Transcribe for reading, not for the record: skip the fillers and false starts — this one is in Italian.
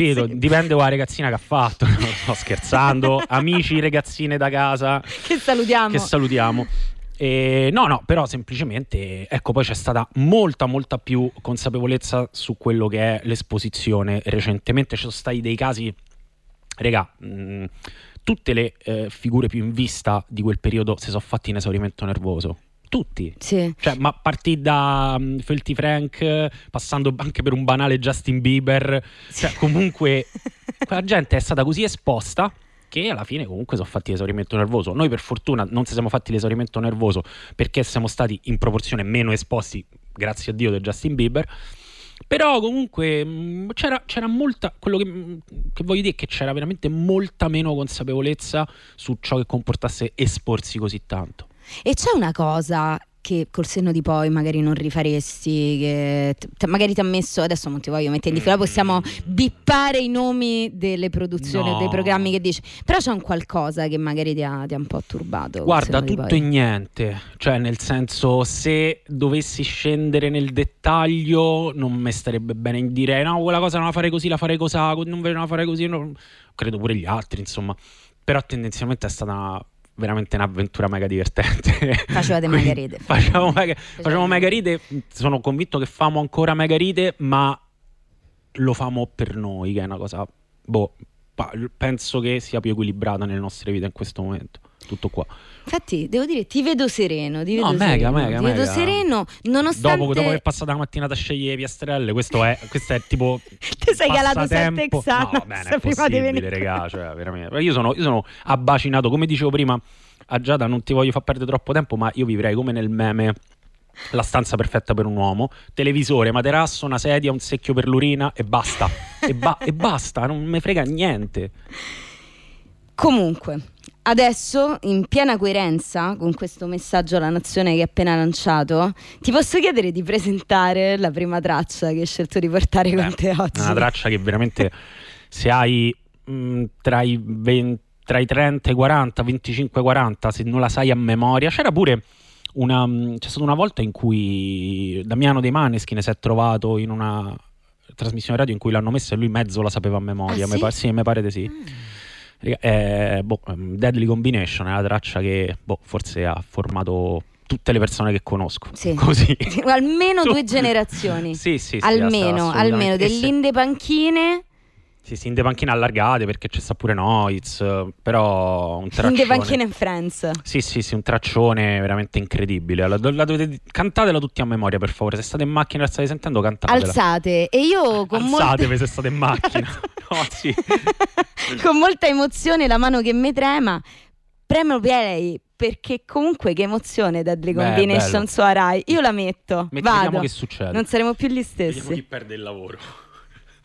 capito, dipende dalla ragazzina che ha fatto. No, sto scherzando. Amici, ragazzine da casa che salutiamo. No, però semplicemente, ecco, poi c'è stata molta più consapevolezza su quello che è l'esposizione. Recentemente ci sono stati dei casi, regà, tutte le figure più in vista di quel periodo si sono fatti in esaurimento nervoso. Tutti, sì. Cioè, ma partì da Filthy Frank, passando anche per un banale Justin Bieber, cioè comunque quella gente è stata così esposta che alla fine comunque sono fatti l'esaurimento nervoso. Noi per fortuna non ci siamo fatti l'esaurimento nervoso perché siamo stati in proporzione meno esposti, grazie a Dio, di Justin Bieber. Però comunque c'era molta, quello che voglio dire è che c'era veramente molta meno consapevolezza su ciò che comportasse esporsi così tanto. E c'è una cosa che col senno di poi magari non rifaresti, che magari ti ha messo, adesso non ti voglio mettere in difficoltà, possiamo bippare i nomi delle produzioni o dei programmi che dici, però c'è un qualcosa che magari ti ha un po' turbato. Guarda, tutto e niente, cioè nel senso, se dovessi scendere nel dettaglio non mi starebbe bene in dire no, quella cosa non la farei così, la farei così, non ve la farei così, no. Credo pure gli altri, insomma, però tendenzialmente è stata veramente un'avventura mega divertente. Facevate mega ride. Facciamo mega ride. Sono convinto che famo ancora mega ride, ma lo famo per noi, che è una cosa penso che sia più equilibrata nelle nostre vite in questo momento. Tutto qua. Infatti devo dire, ti vedo sereno, ti vedo sereno, nonostante dopo che è passata la mattinata a scegliere le piastrelle, questo è tipo ti sei calato 7 Xanax, no, bene, è possibile, regà, cioè veramente. Io sono abbacinato, come dicevo prima a Giada, non ti voglio far perdere troppo tempo, ma io vivrei come nel meme La stanza perfetta per un uomo, televisore, materasso, una sedia, un secchio per l'urina e basta. e basta, non me frega niente. Comunque, adesso, in piena coerenza con questo messaggio alla nazione che hai appena lanciato, ti posso chiedere di presentare la prima traccia che hai scelto di portare con te oggi? Una traccia che veramente, se hai tra i 30 e i 40, 25 e 40, se non la sai a memoria, c'è stata una volta in cui Damiano dei Maneskin si è trovato in una trasmissione radio in cui l'hanno messa e lui mezzo la sapeva a memoria. Sì? Mi pare di sì. Deadly Combination è la traccia che forse ha formato tutte le persone che conosco. Sì. Così. Almeno 2 generazioni. Sì, almeno dell'Inde Panchine. Sì, Inde Panchine allargate, perché c'è sta pure Noiz, però un traccione. Inde Panchine and Friends. Sì, un traccione veramente incredibile. Cantatela tutti a memoria, per favore. Se state in macchina e la state sentendo, cantatela. Alzate. E io Alzatevi se state in macchina. No, sì. Con molta emozione, la mano che mi trema, premo play, perché comunque che emozione Deadly Combination su Rai. Io la metto, Vediamo vado. che succede. Non saremo più gli stessi. Vediamo chi perde il lavoro.